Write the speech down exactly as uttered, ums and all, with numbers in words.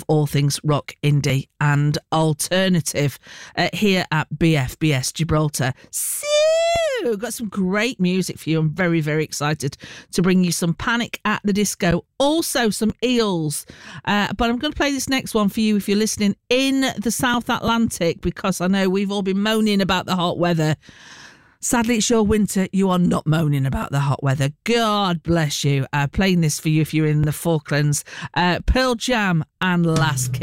all things rock, indie and alternative uh, here at B F B S Gibraltar. So, got some great music for you. I'm very, very excited to bring you some Panic at the Disco, also some Eels. Uh, but I'm going to play this next one for you if you're listening in the South Atlantic, because I know we've all been moaning about the hot weather. Sadly, it's your winter. You are not moaning about the hot weather. God bless you. Uh, playing this for you if you're in the Falklands. Uh, Pearl Jam and Last Kiss.